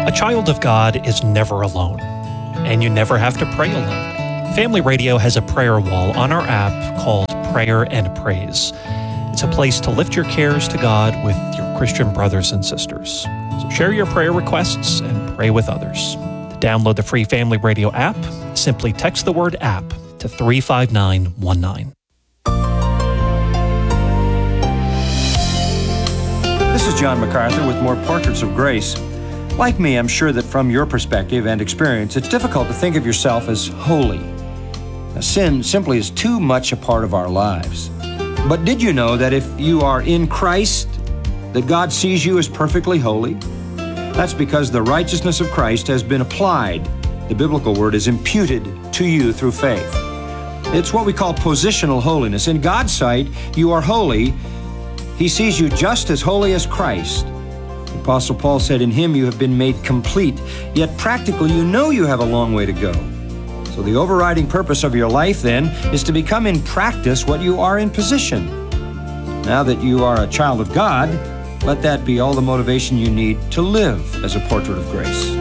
A child of God is never alone, and you never have to pray alone. Family Radio has a prayer wall on our app called Prayer and Praise. It's a place to lift your cares to God with your Christian brothers and sisters. So share your prayer requests and pray with others. To download the free Family Radio app, simply text the word app to 35919. This is John MacArthur with more Portraits of Grace. Like me, I'm sure that from your perspective and experience, it's difficult to think of yourself as holy. Now, sin simply is too much a part of our lives. But did you know that if you are in Christ, that God sees you as perfectly holy? That's because the righteousness of Christ has been applied. The biblical word is imputed to you through faith. It's what we call positional holiness. In God's sight, you are holy. He sees you just as holy as Christ. The Apostle Paul said, in him you have been made complete, yet practically you know you have a long way to go. So the overriding purpose of your life then is to become in practice what you are in position. Now that you are a child of God, let that be all the motivation you need to live as a portrait of grace.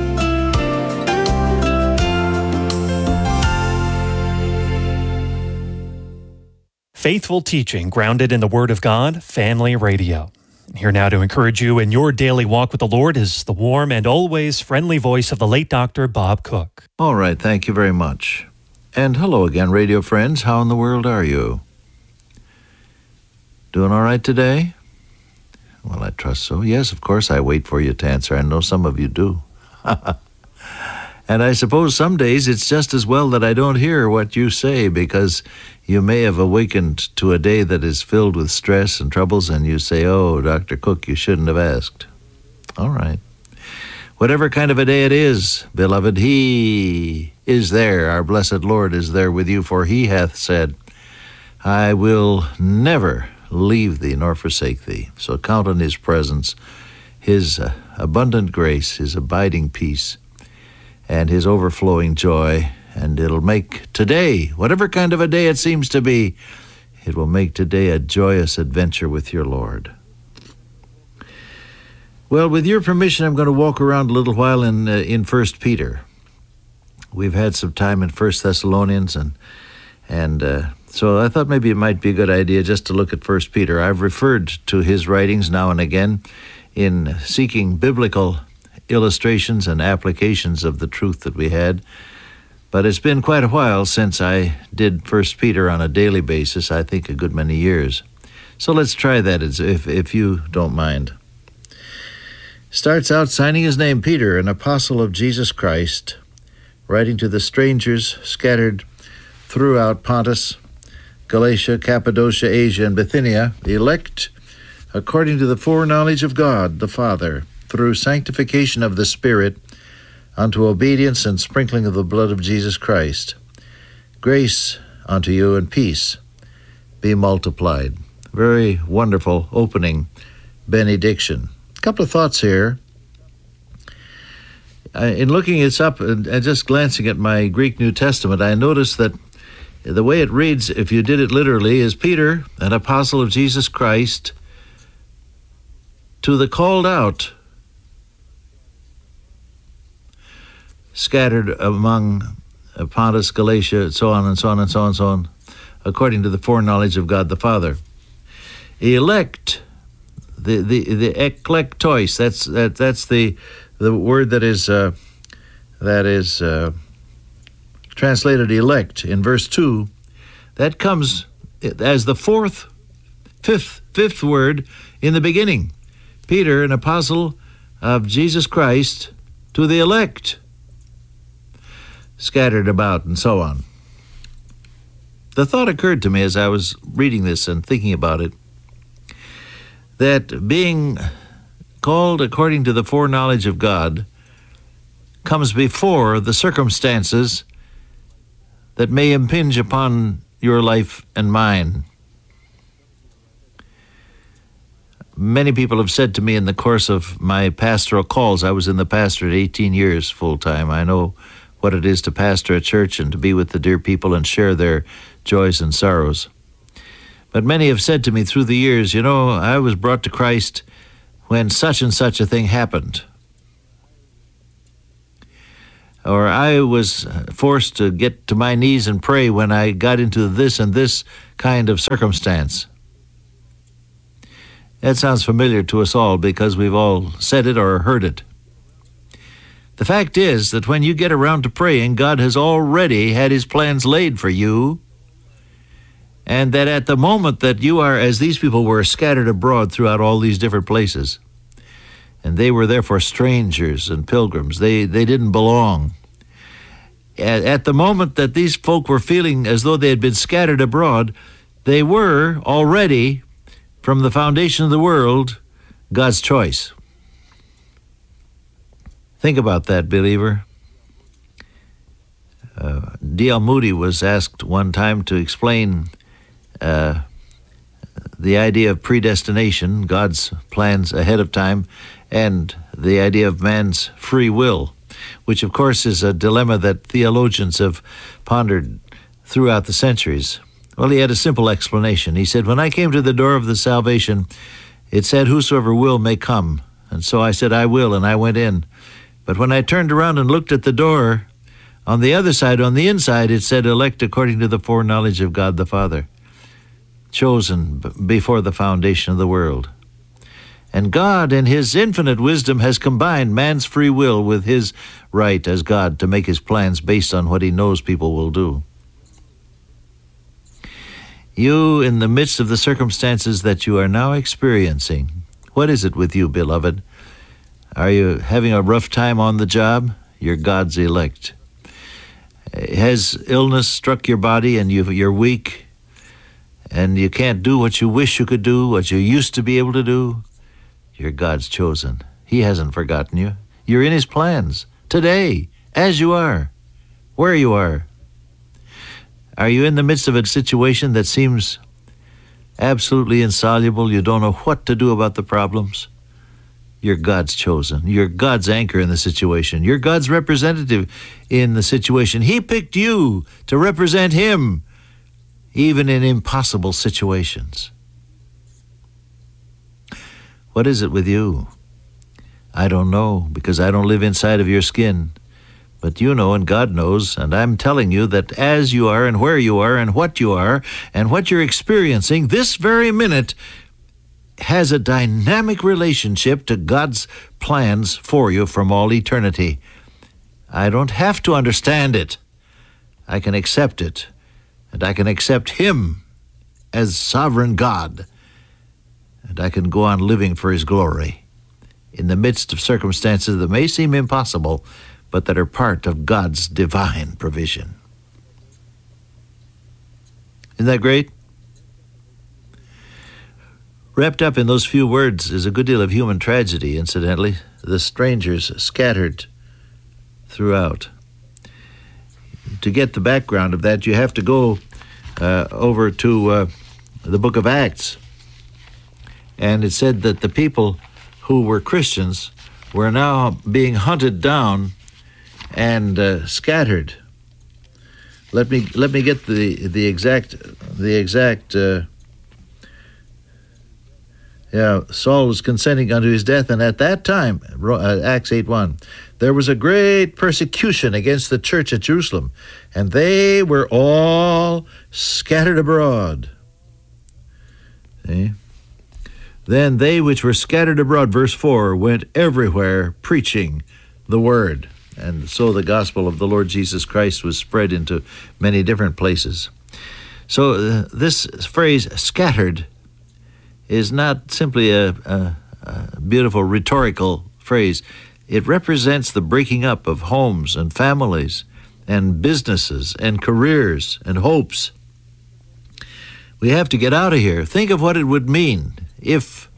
Faithful teaching grounded in the Word of God, Family Radio. Here now to encourage you in your daily walk with the Lord is the warm and always friendly voice of the late Dr. Bob Cook. All right, thank you very much. And hello again, radio friends. How in the world are you? Doing all right today? Well, I trust so. Yes, of course, I wait for you to answer. I know some of you do. And I suppose some days it's just as well that I don't hear what you say, because you may have awakened to a day that is filled with stress and troubles, and you say, oh, Dr. Cook, you shouldn't have asked. All right. Whatever kind of a day it is, beloved, He is there. Our blessed Lord is there with you, for He hath said, I will never leave thee nor forsake thee. So count on His presence, His abundant grace, His abiding peace, and His overflowing joy, and it'll make today, whatever kind of a day it seems to be, it will make today a joyous adventure with your Lord. Well, with your permission, I'm going to walk around a little while in 1 Peter. We've had some time in 1 Thessalonians, and so I thought maybe it might be a good idea just to look at 1 Peter. I've referred to his writings now and again in seeking biblical illustrations and applications of the truth that we had. But it's been quite a while since I did 1 Peter on a daily basis, I think a good many years. So let's try that if you don't mind. Starts out signing his name, Peter, an apostle of Jesus Christ, writing to the strangers scattered throughout Pontus, Galatia, Cappadocia, Asia, and Bithynia, the elect according to the foreknowledge of God the Father, through sanctification of the Spirit, unto obedience and sprinkling of the blood of Jesus Christ. Grace unto you and peace be multiplied. Very wonderful opening benediction. A couple of thoughts here. In looking this up and just glancing at my Greek New Testament, I noticed that the way it reads, if you did it literally, is Peter, an apostle of Jesus Christ, to the called out, scattered among Pontus, Galatia, so on and so on and so on and so on, according to the foreknowledge of God the Father. Elect, the eklektois, that's the word that is translated elect in verse 2. That comes as the fifth word in the beginning. Peter, an apostle of Jesus Christ, to the elect, scattered about, and so on. The thought occurred to me as I was reading this and thinking about it, that being called according to the foreknowledge of God comes before the circumstances that may impinge upon your life and mine. Many people have said to me in the course of my pastoral calls, I was in the pastorate 18 years full-time. I know what it is to pastor a church and to be with the dear people and share their joys and sorrows. But many have said to me through the years, you know, I was brought to Christ when such and such a thing happened. or I was forced to get to my knees and pray when I got into this and this kind of circumstance. That sounds familiar to us all because we've all said it or heard it. The fact is that when you get around to praying, God has already had his plans laid for you, and that at the moment that you are, as these people were, scattered abroad throughout all these different places, and they were therefore strangers and pilgrims. They didn't belong. At the moment that these folk were feeling as though they had been scattered abroad, they were already, from the foundation of the world, God's choice. Think about that, believer. D.L. Moody was asked one time to explain the idea of predestination, God's plans ahead of time, and the idea of man's free will, which of course is a dilemma that theologians have pondered throughout the centuries. Well, he had a simple explanation. He said, when I came to the door of the salvation, it said, whosoever will may come. And so I said, I will, and I went in. But when I turned around and looked at the door, on the other side, on the inside, it said, elect according to the foreknowledge of God the Father, chosen before the foundation of the world. And God, in his infinite wisdom, has combined man's free will with his right as God to make his plans based on what he knows people will do. You, in the midst of the circumstances that you are now experiencing, what is it with you, beloved? Are you having a rough time on the job? You're God's elect. Has illness struck your body and you're weak and you can't do what you wish you could do, what you used to be able to do? You're God's chosen. He hasn't forgotten you. You're in his plans today, as you are, where you are. Are you in the midst of a situation that seems absolutely insoluble? You don't know what to do about the problems? You're God's chosen. You're God's anchor in the situation. You're God's representative in the situation. He picked you to represent him, even in impossible situations. What is it with you? I don't know, because I don't live inside of your skin. But you know and God knows, and I'm telling you that as you are and where you are and what you're experiencing this very minute has a dynamic relationship to God's plans for you from all eternity. I don't have to understand it. I can accept it, and I can accept him as sovereign God, and I can go on living for his glory in the midst of circumstances that may seem impossible, but that are part of God's divine provision. Isn't that great? Wrapped up in those few words is a good deal of human tragedy, incidentally. The strangers scattered throughout. To get the background of that, you have to go over to the book of Acts. And it said that the people who were Christians were now being hunted down and scattered. Let me get the exact. Saul was consenting unto his death, and at that time, Acts 8:1, there was a great persecution against the church at Jerusalem, and they were all scattered abroad. See? Then they which were scattered abroad, verse 4, went everywhere preaching the word. And so the gospel of the Lord Jesus Christ was spread into many different places. So this phrase, scattered, is not simply a beautiful rhetorical phrase. It represents the breaking up of homes and families and businesses and careers and hopes. We have to get out of here. Think of what it would mean if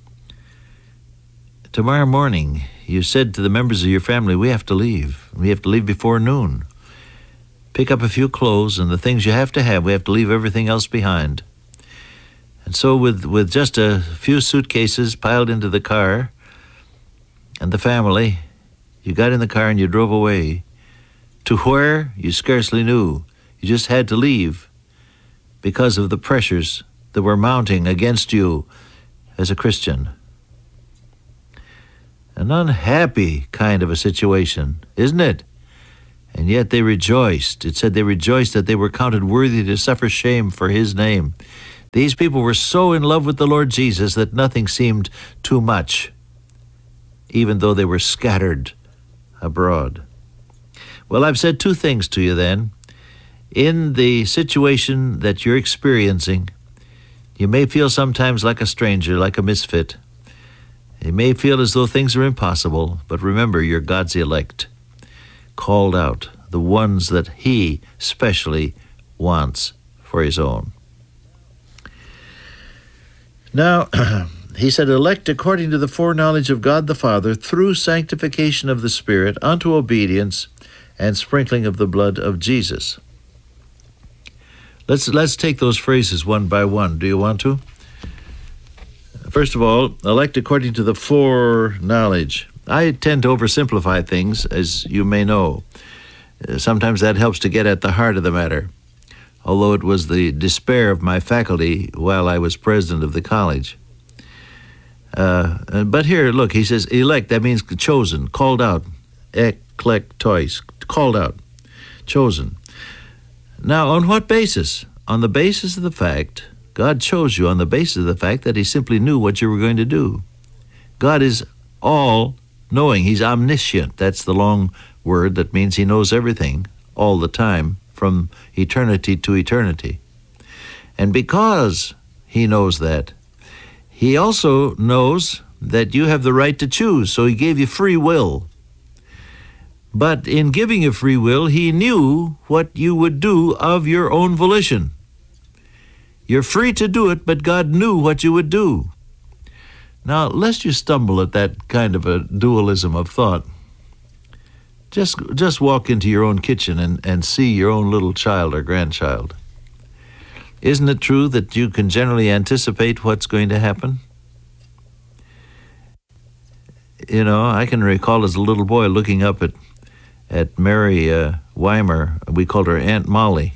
tomorrow morning you said to the members of your family, we have to leave. We have to leave before noon. Pick up a few clothes and the things you have to have. We have to leave everything else behind. And so with just a few suitcases piled into the car and the family, you got in the car and you drove away to where you scarcely knew. You just had to leave because of the pressures that were mounting against you as a Christian. An unhappy kind of a situation, isn't it? And yet they rejoiced. It said they rejoiced that they were counted worthy to suffer shame for his name. These people were so in love with the Lord Jesus that nothing seemed too much, even though they were scattered abroad. Well, I've said two things to you then. In the situation that you're experiencing, you may feel sometimes like a stranger, like a misfit. You may feel as though things are impossible, but remember, you're God's elect, called out, the ones that he specially wants for his own. Now, he said, elect according to the foreknowledge of God the Father through sanctification of the Spirit unto obedience and sprinkling of the blood of Jesus. Let's take those phrases one by one. Do you want to? First of all, elect according to the foreknowledge. I tend to oversimplify things, as you may know. Sometimes that helps to get at the heart of the matter, although it was the despair of my faculty while I was president of the college. But here, look, he says elect, that means chosen, called out. Eklektois, called out, chosen. Now, on what basis? On the basis of the fact, God chose you on the basis of the fact that he simply knew what you were going to do. God is all-knowing. He's omniscient. That's the long word that means he knows everything all the time from eternity to eternity. And because he knows that, he also knows that you have the right to choose, so he gave you free will. But in giving you free will, he knew what you would do of your own volition. You're free to do it, but God knew what you would do. Now, lest you stumble at that kind of a dualism of thought, just walk into your own kitchen and see your own little child or grandchild. Isn't it true that you can generally anticipate what's going to happen? You know, I can recall as a little boy looking up at Mary Weimer. We called her Aunt Molly,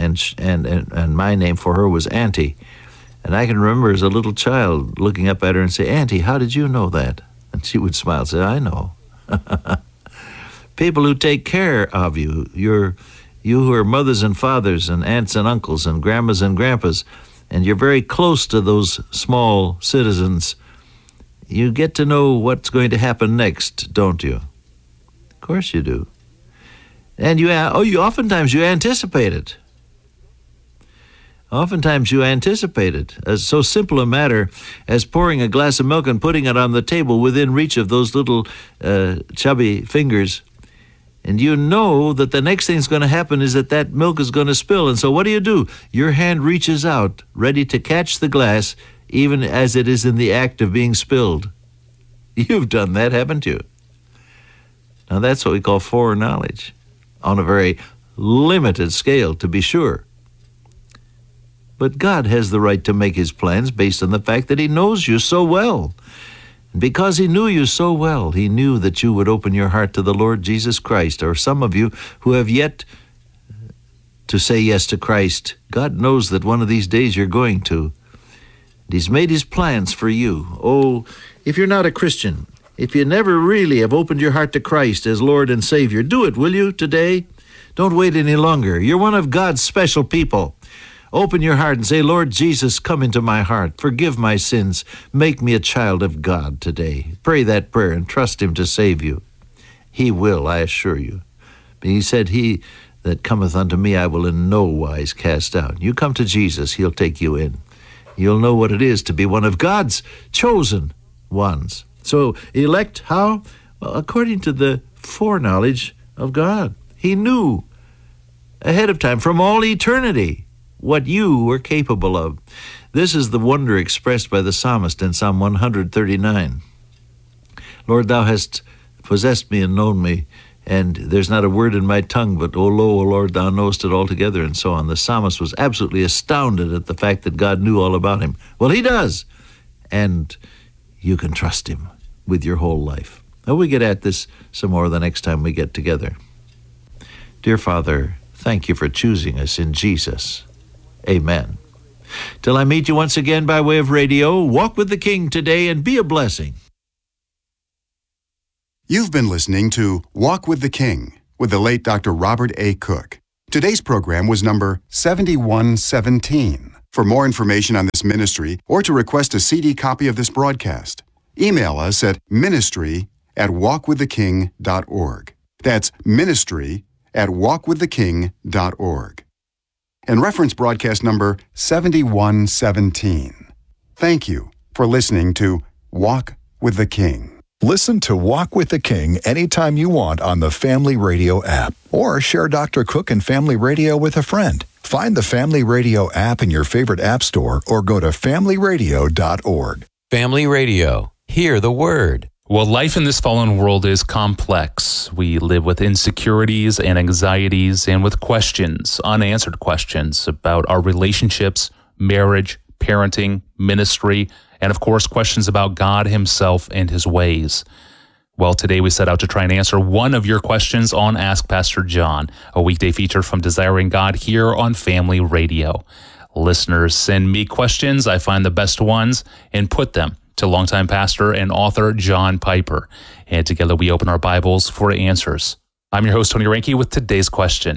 and my name for her was Auntie. And I can remember as a little child looking up at her and say, Auntie, how did you know that? And she would smile and say, I know. People who take care of you, you who are mothers and fathers and aunts and uncles and grandmas and grandpas, and you're very close to those small citizens, you get to know what's going to happen next, don't you? Of course you do. And oftentimes you anticipate it. Oftentimes you anticipate it. As so simple a matter as pouring a glass of milk and putting it on the table within reach of those little chubby fingers. And you know that the next thing that's going to happen is that milk is going to spill. And so what do? Your hand reaches out, ready to catch the glass, even as it is in the act of being spilled. You've done that, haven't you? Now that's what we call foreknowledge, on a very limited scale, to be sure. But God has the right to make his plans based on the fact that he knows you so well. And because he knew you so well, he knew that you would open your heart to the Lord Jesus Christ. Or some of you who have yet to say yes to Christ, God knows that one of these days you're going to. And he's made his plans for you. Oh, if you're not a Christian, if you never really have opened your heart to Christ as Lord and Savior, do it, will you, today? Don't wait any longer. You're one of God's special people. Open your heart and say, Lord Jesus, come into my heart. Forgive my sins. Make me a child of God today. Pray that prayer and trust him to save you. He will, I assure you. But he said, he that cometh unto me I will in no wise cast out. You come to Jesus, he'll take you in. You'll know what it is to be one of God's chosen ones. So elect how? Well, according to the foreknowledge of God. He knew ahead of time, from all eternity, what you were capable of. This is the wonder expressed by the psalmist in Psalm 139. Lord, thou hast possessed me and known me, and there's not a word in my tongue, but, O lo, O Lord, thou knowest it altogether, and so on. The psalmist was absolutely astounded at the fact that God knew all about him. Well, he does, and you can trust him with your whole life. Now, we get at this some more the next time we get together. Dear Father, thank you for choosing us in Jesus. Amen. Till I meet you once again by way of radio, walk with the King today and be a blessing. You've been listening to Walk with the King with the late Dr. Robert A. Cook. Today's program was number 7117. For more information on this ministry or to request a CD copy of this broadcast, email us at ministry@walkwiththeking.org. That's ministry@walkwiththeking.org. And reference broadcast number 7117. Thank you for listening to Walk with the King. Listen to Walk with the King anytime you want on the Family Radio app, or share Dr. Cook and Family Radio with a friend. Find the Family Radio app in your favorite app store or go to familyradio.org. Family Radio. Hear the word. Well, life in this fallen world is complex. We live with insecurities and anxieties and with questions, unanswered questions about our relationships, marriage, parenting, ministry, and of course, questions about God himself and his ways. Well, today we set out to try and answer one of your questions on Ask Pastor John, a weekday feature from Desiring God here on Family Radio. Listeners send me questions. I find the best ones and put them to longtime pastor and author John Piper. And together we open our Bibles for answers. I'm your host, Tony Reinke, with today's question.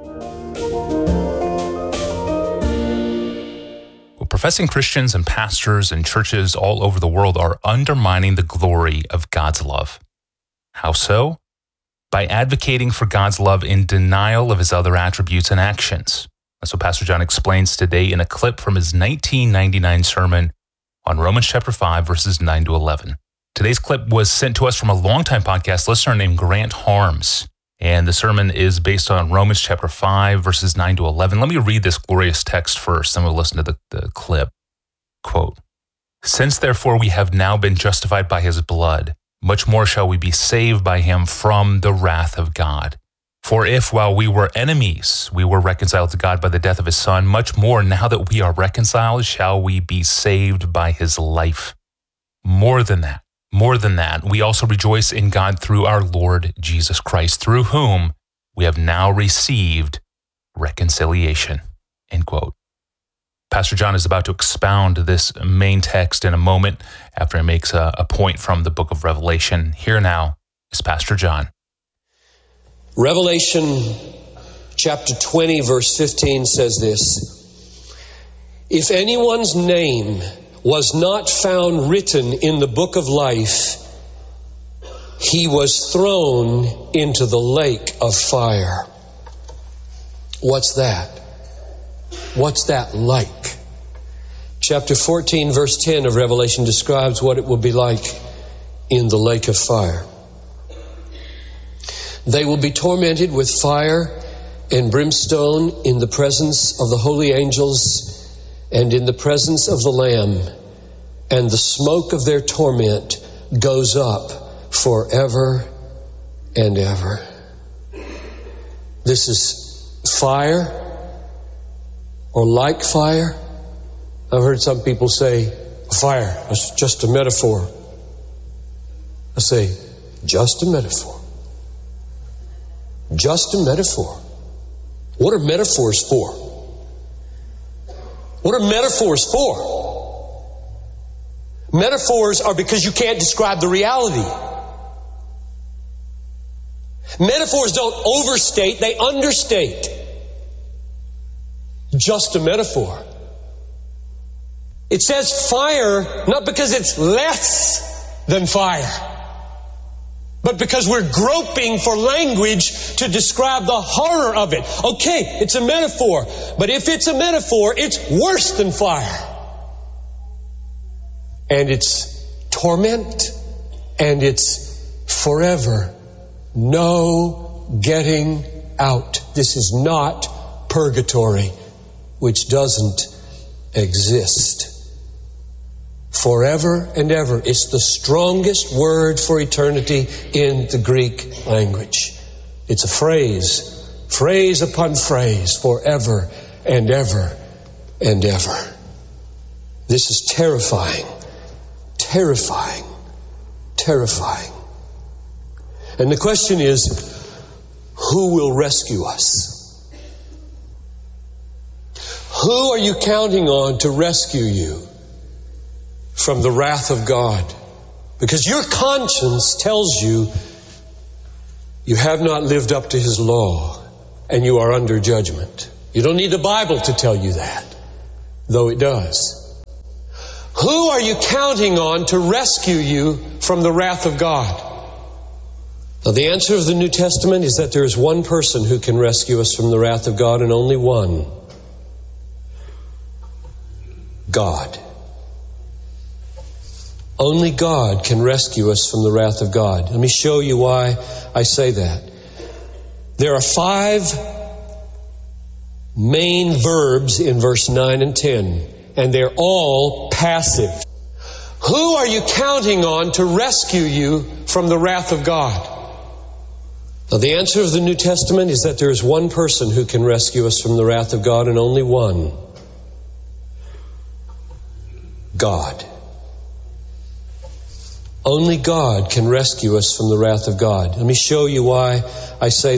Professing Christians and pastors and churches all over the world are undermining the glory of God's love. How so? By advocating for God's love in denial of his other attributes and actions. That's what Pastor John explains today in a clip from his 1999 sermon on Romans chapter 5, verses 9 to 11. Today's clip was sent to us from a longtime podcast listener named Grant Harms. And the sermon is based on Romans chapter 5, verses 9 to 11. Let me read this glorious text first, then we'll listen to the clip. Quote, "Since therefore we have now been justified by his blood, much more shall we be saved by him from the wrath of God. For if while we were enemies, we were reconciled to God by the death of his Son, much more now that we are reconciled shall we be saved by his life. More than that, we also rejoice in God through our Lord Jesus Christ, through whom we have now received reconciliation." End quote. Pastor John is about to expound this main text in a moment after he makes a point from the book of Revelation. Here now is Pastor John. Revelation chapter 20, verse 15 says this: "If anyone's name was not found written in the book of life, he was thrown into the lake of fire." What's that? What's that like? Chapter 14, verse 10 of Revelation describes what it will be like in the lake of fire. "They will be tormented with fire and brimstone in the presence of the holy angels and in the presence of the Lamb, and the smoke of their torment goes up forever and ever." This is fire, or like fire. I've heard some people say, fire is just a metaphor. I say, just a metaphor. Just a metaphor. What are metaphors for? What are metaphors for? Metaphors are because you can't describe the reality. Metaphors don't overstate, they understate. Just a metaphor. It says fire, not because it's less than fire, but because we're groping for language to describe the horror of it. Okay, it's a metaphor, but if it's a metaphor, it's worse than fire. And it's torment, and it's forever. No getting out. This is not purgatory, which doesn't exist. Forever and ever. It's the strongest word for eternity in the Greek language. It's a phrase upon phrase, forever and ever and ever. This is terrifying, terrifying, terrifying. And the question is, who will rescue us? Who are you counting on to rescue you from the wrath of God? Because your conscience tells you You have not lived up to his law, and you are under judgment. You don't need the Bible to tell you that, though it does. Who are you counting on to rescue you from the wrath of God? Now, the answer of the New Testament is that there is one person who can rescue us from the wrath of God, and only one. God. Only God can rescue us from the wrath of God. Let me show you why I say that. There are 5 main verbs in verse 9 and 10, and they're all passive. Who are you counting on to rescue you from the wrath of God? Now, the answer of the New Testament is that there is one person who can rescue us from the wrath of God, and only one. God. Only God can rescue us from the wrath of God. Let me show you why I say